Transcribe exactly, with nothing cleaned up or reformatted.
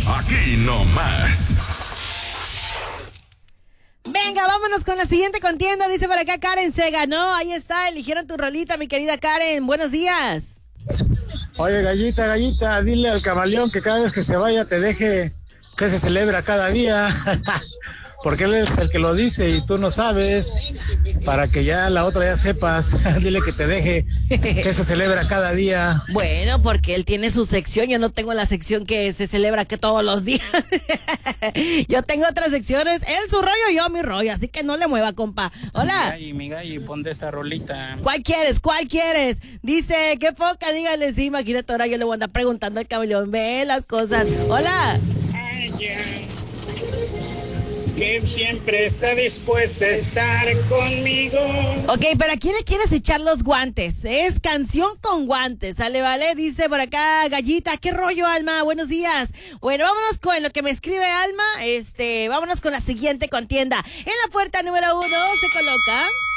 Aquí no más. Venga, vámonos con la siguiente contienda. Dice por acá Karen, se ganó. Ahí está, eligieron tu rolita, mi querida Karen. Buenos días. Oye, gallita, gallita, dile al camaleón que cada vez que se vaya te deje que se celebra cada día. Porque él es el que lo dice y tú no sabes, para que ya la otra ya sepas. Dile que te deje que se celebra cada día. Bueno, porque él tiene su sección, yo no tengo la sección que se celebra que todos los días. Yo tengo otras secciones, él su rollo, yo mi rollo, así que no le mueva, compa. Hola. Mi galli, mi galli, ponte esta rolita. ¿Cuál quieres? ¿Cuál quieres? Dice, qué poca, dígale, sí, imagínate, ahora yo le voy a andar preguntando al camaleón, ve las cosas. Hola. Ay, ya. Que siempre está dispuesta a estar conmigo. Ok, pero ¿a quién le quieres echar los guantes? Es canción con guantes, ¿sale, vale? Dice por acá, Gallita, ¿qué rollo, Alma? Buenos días. Bueno, vámonos con lo que me escribe Alma. Este, vámonos con la siguiente contienda. En la puerta número uno se coloca...